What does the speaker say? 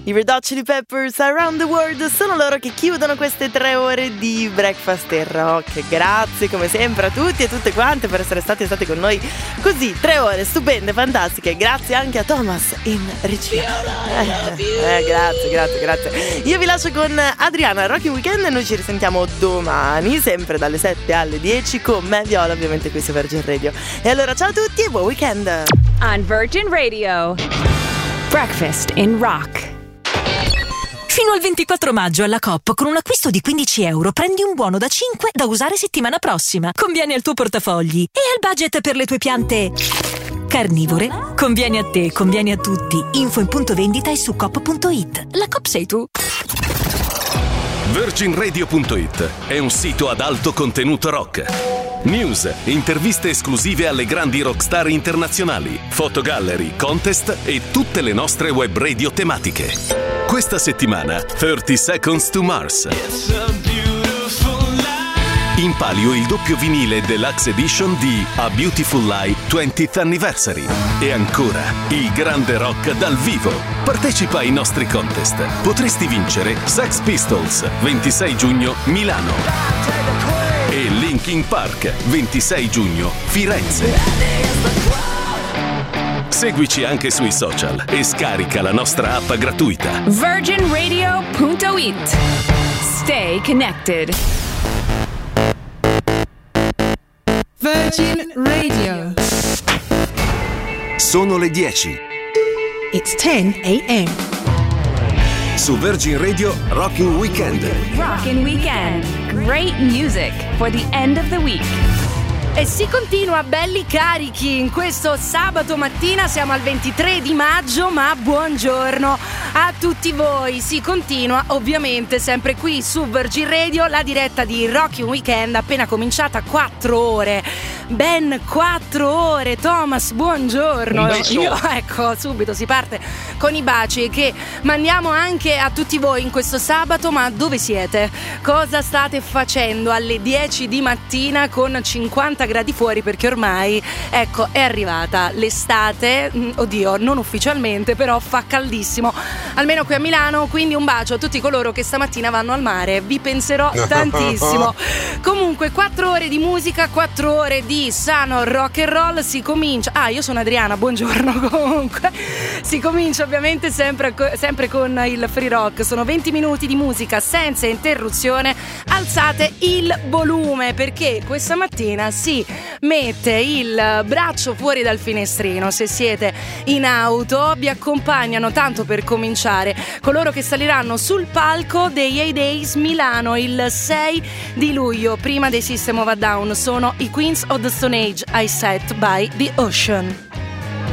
I Red Hot Chili Peppers, Around the World, sono loro che chiudono queste 3 ore di Breakfast e Rock. Grazie come sempre a tutti e tutte quante per essere stati con noi così, 3 ore stupende, fantastiche. Grazie anche a Thomas in regia. Grazie. Io vi lascio con Adriana, Rocky Weekend, e noi ci risentiamo domani, sempre dalle 7 alle 10 con me, Viola, ovviamente qui su Virgin Radio. E allora ciao a tutti e buon weekend. On Virgin Radio, Breakfast in Rock. Fino al 24 maggio alla Coop, con un acquisto di €15 prendi un buono da 5 da usare settimana prossima. Conviene al tuo portafogli e al budget per le tue piante carnivore. Conviene a te, conviene a tutti. Info in punto vendita e su coop.it. La Coop sei tu. VirginRadio.it è un sito ad alto contenuto rock. News, interviste esclusive alle grandi rockstar internazionali, fotogallery, contest e tutte le nostre web radio tematiche. Questa settimana 30 Seconds to Mars. In palio il doppio vinile Deluxe Edition di A Beautiful Lie 20th Anniversary. E ancora il grande rock dal vivo. Partecipa ai nostri contest. Potresti vincere Sex Pistols 26 giugno Milano e Linkin Park 26 giugno Firenze. Seguici anche sui social e scarica la nostra app gratuita. VirginRadio.it. Stay connected. Virgin Radio. Sono le 10. It's 10 a.m. Su Virgin Radio Rockin' Weekend. Rockin' Weekend. Great music for the end of the week. E si continua belli carichi in questo sabato mattina, siamo al 23 di maggio, ma buongiorno a tutti voi. Si continua ovviamente sempre qui su Virgin Radio, la diretta di Rockin' Weekend appena cominciata, 4 ore. Ben 4 ore. Thomas, buongiorno. Ecco, subito si parte con i baci che mandiamo anche a tutti voi in questo sabato. Ma dove siete? Cosa state facendo alle 10 di mattina con 50 gradi fuori? Perché ormai, ecco, è arrivata l'estate. Oddio, non ufficialmente, però fa caldissimo, almeno qui a Milano. Quindi un bacio a tutti coloro che stamattina vanno al mare, vi penserò tantissimo. Comunque 4 ore di musica, 4 ore di sano rock and roll. Si comincia. Io sono Adriana, buongiorno. Comunque si comincia ovviamente sempre con il free rock. Sono 20 minuti di musica senza interruzione. Alzate il volume perché questa mattina si mette il braccio fuori dal finestrino. Se siete in auto, vi accompagnano, tanto per cominciare, coloro che saliranno sul palco dei A-Days Milano il 6 di luglio, prima dei System of a Down. Sono i Queens of the Stone Age, I Sat by the Ocean.